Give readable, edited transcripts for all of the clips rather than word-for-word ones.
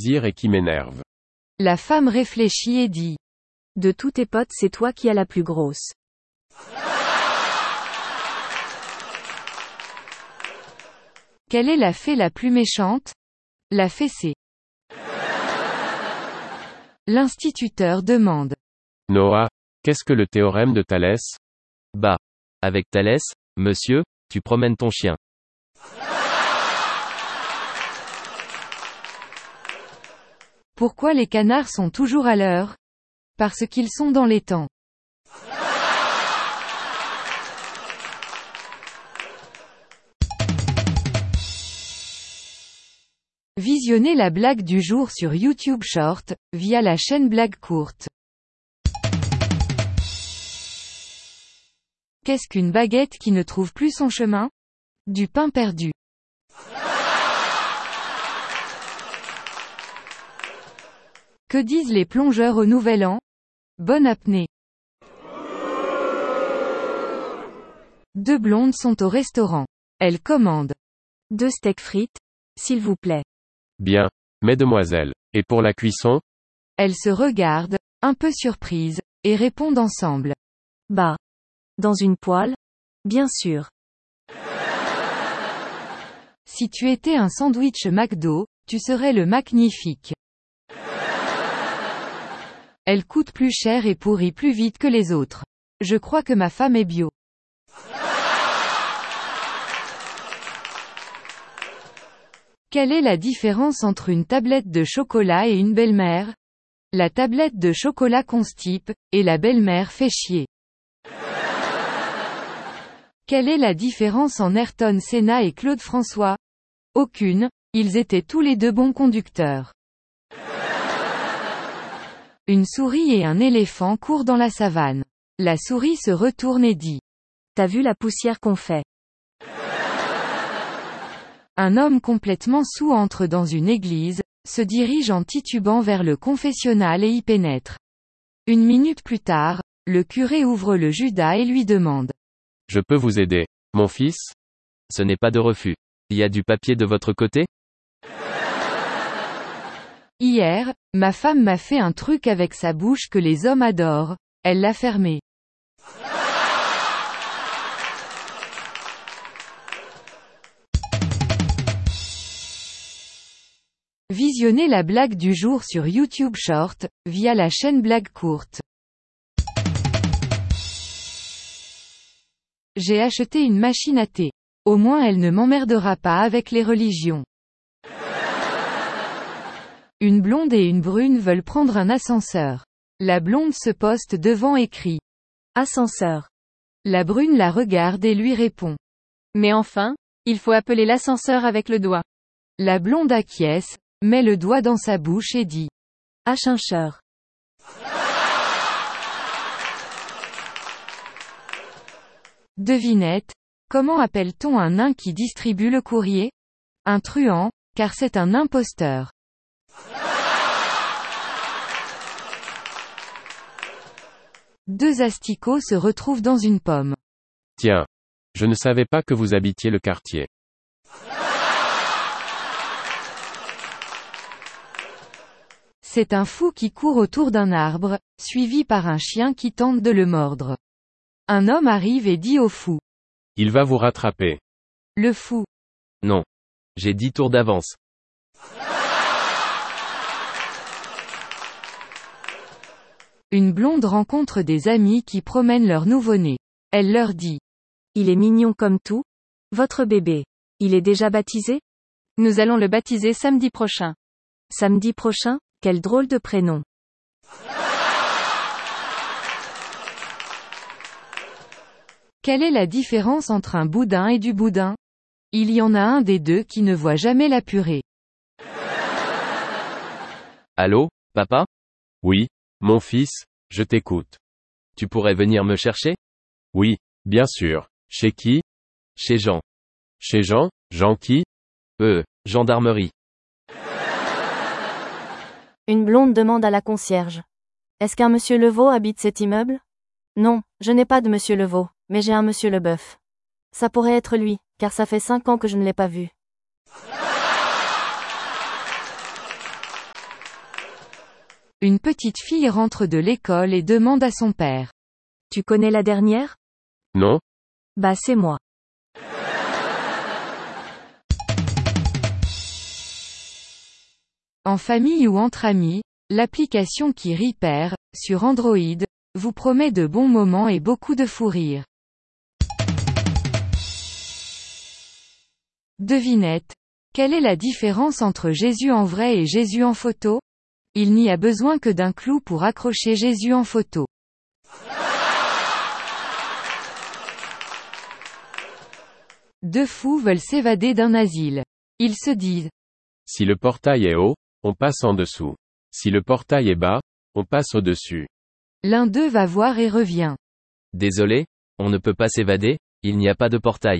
plaisir et qui m'énerve. La femme réfléchit et dit. De tous tes potes, c'est toi qui as la plus grosse. Quelle est la fée la plus méchante? La fessée. L'instituteur demande. Noah, qu'est-ce que le théorème de Thalès? Bah. Avec Thalès, monsieur, tu promènes ton chien. Pourquoi les canards sont toujours à l'heure? Parce qu'ils sont dans les temps. Visionnez la blague du jour sur YouTube Short, via la chaîne Blague Courte. Qu'est-ce qu'une baguette qui ne trouve plus son chemin? Du pain perdu. Que disent les plongeurs au Nouvel An? Bonne apnée. Deux blondes sont au restaurant. Elles commandent 2 steaks frites, s'il vous plaît. Bien. Mesdemoiselles. Et pour la cuisson? Elles se regardent, un peu surprises, et répondent ensemble. Bah. Dans une poêle? Bien sûr. Si tu étais un sandwich McDo, tu serais le magnifique. Elle coûte plus cher et pourrit plus vite que les autres. Je crois que ma femme est bio. Quelle est la différence entre une tablette de chocolat et une belle-mère? La tablette de chocolat constipe, et la belle-mère fait chier. Quelle est la différence en Ayrton Senna et Claude François? Aucune, ils étaient tous les deux bons conducteurs. Une souris et un éléphant courent dans la savane. La souris se retourne et dit. T'as vu la poussière qu'on fait? Un homme complètement saoul entre dans une église, se dirige en titubant vers le confessionnal et y pénètre. Une minute plus tard, le curé ouvre le Judas et lui demande. Je peux vous aider, mon fils? Ce n'est pas de refus. Il y a du papier de votre côté? Hier, ma femme m'a fait un truc avec sa bouche que les hommes adorent, elle l'a fermé. Visionnez la blague du jour sur YouTube Short, via la chaîne Blague Courte. J'ai acheté une machine à thé. Au moins elle ne m'emmerdera pas avec les religions. Une blonde et une brune veulent prendre un ascenseur. La blonde se poste devant et crie. Ascenseur. La brune la regarde et lui répond. Mais enfin, il faut appeler l'ascenseur avec le doigt. La blonde acquiesce, met le doigt dans sa bouche et dit. Achincheur. Devinette. Comment appelle-t-on un nain qui distribue le courrier? Un truand, car c'est un imposteur. Deux asticots se retrouvent dans une pomme. Tiens. Je ne savais pas que vous habitiez le quartier. C'est un fou qui court autour d'un arbre, suivi par un chien qui tente de le mordre. Un homme arrive et dit au fou. Il va vous rattraper. Le fou. Non. J'ai 10 tours d'avance. Une blonde rencontre des amis qui promènent leur nouveau-né. Elle leur dit. Il est mignon comme tout. Votre bébé. Il est déjà baptisé? Nous allons le baptiser samedi prochain. Samedi prochain? Quel drôle de prénom. Quelle est la différence entre un boudin et du boudin? Il y en a un des deux qui ne voit jamais la purée. Allô, papa? Oui, mon fils, je t'écoute. Tu pourrais venir me chercher? Oui, bien sûr. Chez qui? Chez Jean. Chez Jean? Jean qui? Gendarmerie. Une blonde demande à la concierge. Est-ce qu'un monsieur Levaux habite cet immeuble? Non, je n'ai pas de monsieur Levaux, mais j'ai un monsieur Leboeuf. Ça pourrait être lui, car ça fait 5 ans que je ne l'ai pas vu. une petite fille rentre de l'école et demande à son père. Tu connais la dernière? Non? Bah c'est moi. En famille ou entre amis, l'application qui rit perd, sur Android, vous promet de bons moments et beaucoup de fou rire. Devinette. Quelle est la différence entre Jésus en vrai et Jésus en photo? Il n'y a besoin que d'un clou pour accrocher Jésus en photo. Deux fous veulent s'évader d'un asile. Ils se disent. Si le portail est haut, on passe en dessous. Si le portail est bas, on passe au-dessus. L'un d'eux va voir et revient. Désolé, on ne peut pas s'évader, il n'y a pas de portail.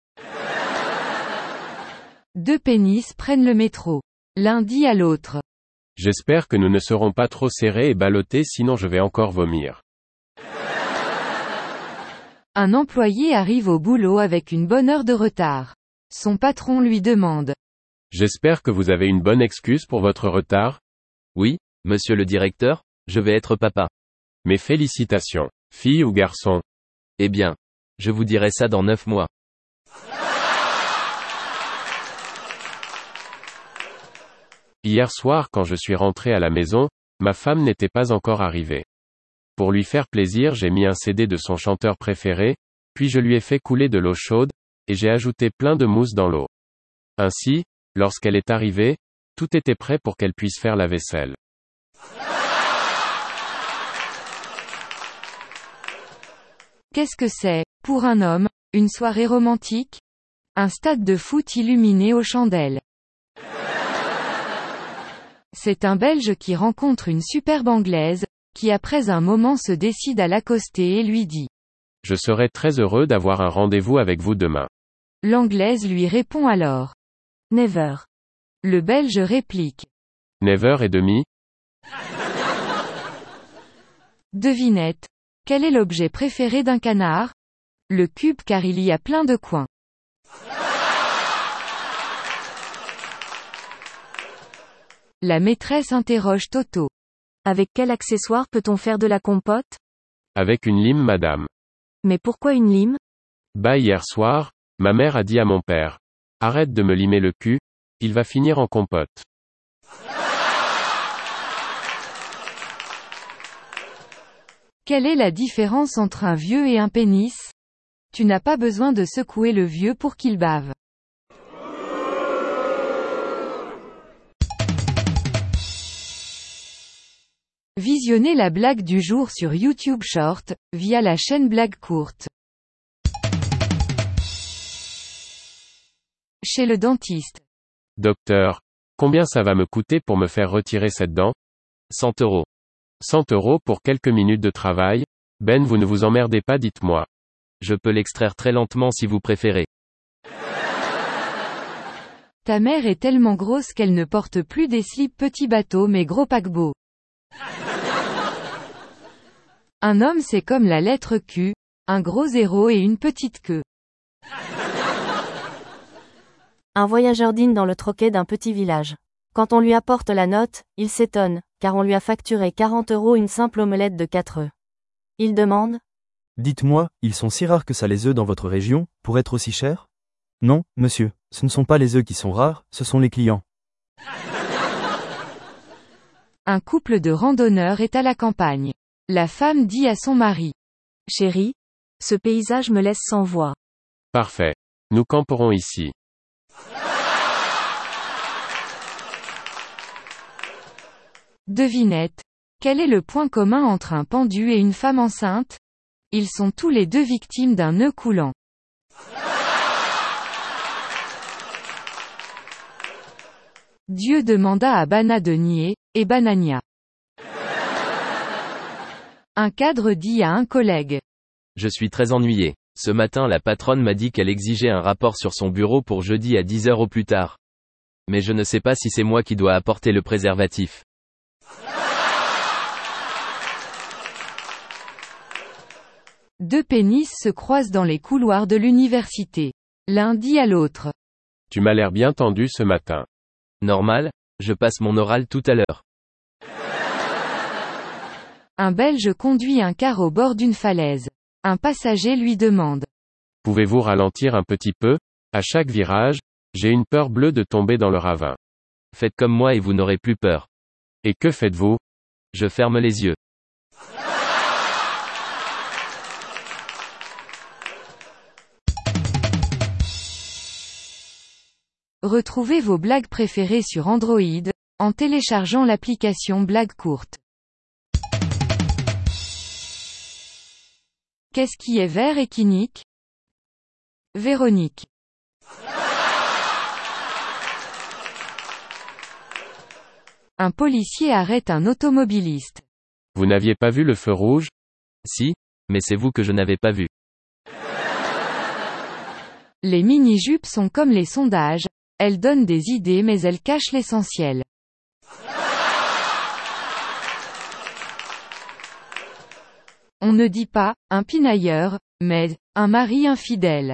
Deux pénis prennent le métro. L'un dit à l'autre. J'espère que nous ne serons pas trop serrés et ballottés sinon je vais encore vomir. Un employé arrive au boulot avec une bonne heure de retard. Son patron lui demande. J'espère que vous avez une bonne excuse pour votre retard. Oui, monsieur le directeur, je vais être papa. Mes félicitations, fille ou garçon. Eh bien, je vous dirai ça dans 9 mois. Hier soir quand je suis rentré à la maison, ma femme n'était pas encore arrivée. Pour lui faire plaisir, j'ai mis un CD de son chanteur préféré, puis je lui ai fait couler de l'eau chaude, et j'ai ajouté plein de mousse dans l'eau. Ainsi, lorsqu'elle est arrivée, tout était prêt pour qu'elle puisse faire la vaisselle. Qu'est-ce que c'est, pour un homme, une soirée romantique? Un stade de foot illuminé aux chandelles. C'est un Belge qui rencontre une superbe Anglaise, qui après un moment se décide à l'accoster et lui dit. Je serai très heureux d'avoir un rendez-vous avec vous demain. L'Anglaise lui répond alors. Never. Le Belge réplique. 9h30. Devinette. Quel est l'objet préféré d'un canard? Le cube car il y a plein de coins. La maîtresse interroge Toto. Avec quel accessoire peut-on faire de la compote? Avec une lime madame. Mais pourquoi une lime? Bah hier soir, ma mère a dit à mon père. Arrête de me limer le cul, il va finir en compote. Quelle est la différence entre un vieux et un pénis? Tu n'as pas besoin de secouer le vieux pour qu'il bave. Visionnez la blague du jour sur YouTube Short, via la chaîne Blague Courte. Chez le dentiste. Docteur, combien ça va me coûter pour me faire retirer cette dent? 100 €. 100 € pour quelques minutes de travail? Ben vous ne vous emmerdez pas dites-moi. Je peux l'extraire très lentement si vous préférez. Ta mère est tellement grosse qu'elle ne porte plus des slips petit bateau mais gros paquebot. Un homme c'est comme la lettre Q, un gros zéro et une petite queue. Un voyageur dîne dans le troquet d'un petit village. Quand on lui apporte la note, il s'étonne, car on lui a facturé 40 € une simple omelette de 4 œufs. Il demande. Dites-moi, ils sont si rares que ça les œufs dans votre région, pour être aussi chers? Non, monsieur, ce ne sont pas les œufs qui sont rares, ce sont les clients. Un couple de randonneurs est à la campagne. La femme dit à son mari. Chérie, ce paysage me laisse sans voix. Parfait. Nous camperons ici. Devinette. Quel est le point commun entre un pendu et une femme enceinte? Ils sont tous les deux victimes d'un nœud coulant. Dieu demanda à Bana de nier, et Banania. Un cadre dit à un collègue. Je suis très ennuyé. Ce matin la patronne m'a dit qu'elle exigeait un rapport sur son bureau pour jeudi à 10 h au plus tard. Mais je ne sais pas si c'est moi qui dois apporter le préservatif. Deux pénis se croisent dans les couloirs de l'université. L'un dit à l'autre. Tu m'as l'air bien tendu ce matin. Normal, je passe mon oral tout à l'heure. Un Belge conduit un car au bord d'une falaise. Un passager lui demande. Pouvez-vous ralentir un petit peu? À chaque virage, j'ai une peur bleue de tomber dans le ravin. Faites comme moi et vous n'aurez plus peur. Et que faites-vous? Je ferme les yeux. Retrouvez vos blagues préférées sur Android, en téléchargeant l'application Blagues courtes. Qu'est-ce qui est vert et qui nique? Véronique. Un policier arrête un automobiliste. Vous n'aviez pas vu le feu rouge? Si, mais c'est vous que je n'avais pas vu. Les mini-jupes sont comme les sondages, elles donnent des idées mais elles cachent l'essentiel. On ne dit pas, un pinailleur, mais, un mari infidèle.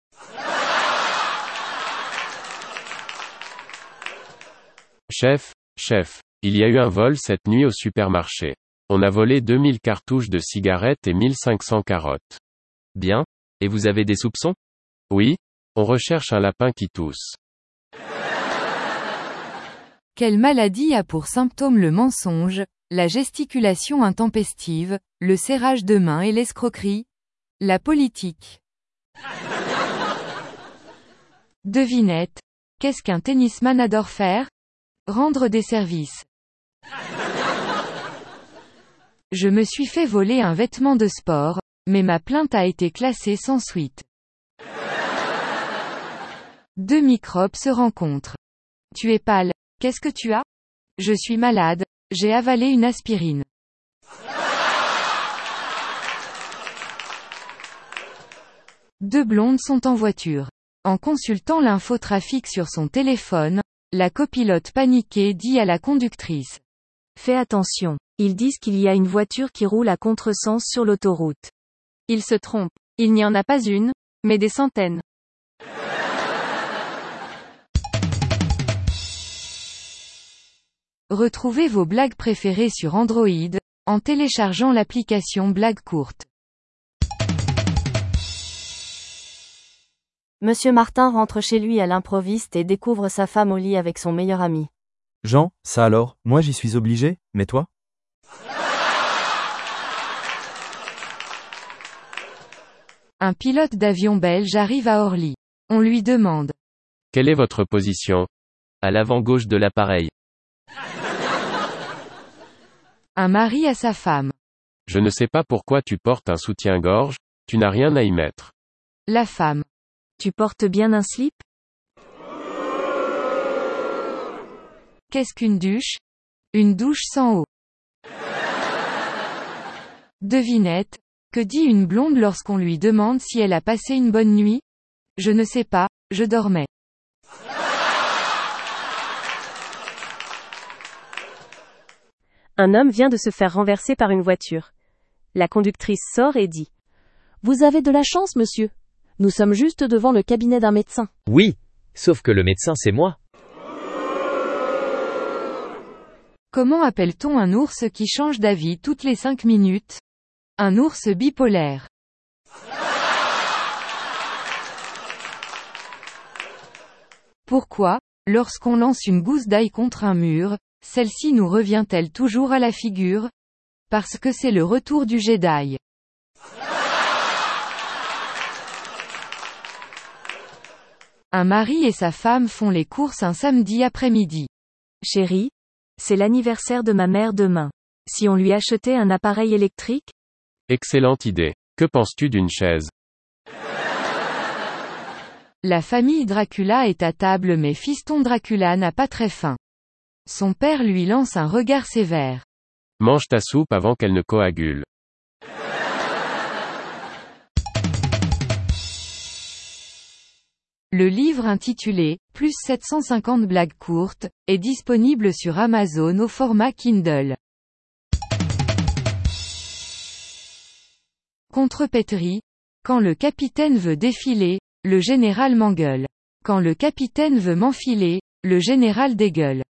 Chef, il y a eu un vol cette nuit au supermarché. On a volé 2000 cartouches de cigarettes et 1500 carottes. Bien. Et vous avez des soupçons? Oui, on recherche un lapin qui tousse. Quelle maladie a pour symptôme le mensonge, la gesticulation intempestive, le serrage de main et l'escroquerie? La politique. Devinette. Qu'est-ce qu'un tennisman adore faire? Rendre des services. Je me suis fait voler un vêtement de sport, mais ma plainte a été classée sans suite. Deux microbes se rencontrent. Tu es pâle. Qu'est-ce que tu as? Je suis malade, j'ai avalé une aspirine. Deux blondes sont en voiture. En consultant l'infotrafic sur son téléphone, la copilote paniquée dit à la conductrice. Fais attention. Ils disent qu'il y a une voiture qui roule à contresens sur l'autoroute. Ils se trompent. Il n'y en a pas une, mais des centaines. Retrouvez vos blagues préférées sur Android, en téléchargeant l'application Blagues courtes. Monsieur Martin rentre chez lui à l'improviste et découvre sa femme au lit avec son meilleur ami. Jean, ça alors, moi j'y suis obligé, mais toi? Un pilote d'avion belge arrive à Orly. On lui demande. Quelle est votre position? À l'avant gauche de l'appareil. Un mari à sa femme. Je ne sais pas pourquoi tu portes un soutien-gorge, tu n'as rien à y mettre. La femme. Tu portes bien un slip? Qu'est-ce qu'une douche? Une douche sans eau. Devinette. Que dit une blonde lorsqu'on lui demande si elle a passé une bonne nuit? Je ne sais pas, je dormais. Un homme vient de se faire renverser par une voiture. La conductrice sort et dit. Vous avez de la chance, monsieur. Nous sommes juste devant le cabinet d'un médecin. Oui, sauf que le médecin c'est moi. Comment appelle-t-on un ours qui change d'avis toutes les 5 minutes? Un ours bipolaire. Pourquoi, lorsqu'on lance une gousse d'ail contre un mur, celle-ci nous revient-elle toujours à la figure? Parce que c'est le retour du jet d'ail. Un mari et sa femme font les courses un samedi après-midi. Chérie, c'est l'anniversaire de ma mère demain. Si on lui achetait un appareil électrique? Excellente idée. Que penses-tu d'une chaise? La famille Dracula est à table mais fiston Dracula n'a pas très faim. Son père lui lance un regard sévère. Mange ta soupe avant qu'elle ne coagule. Le livre intitulé « Plus 750 blagues courtes » est disponible sur Amazon au format Kindle. Contrepétrie. Quand le capitaine veut défiler, le général m'engueule. Quand le capitaine veut m'enfiler, le général dégueule.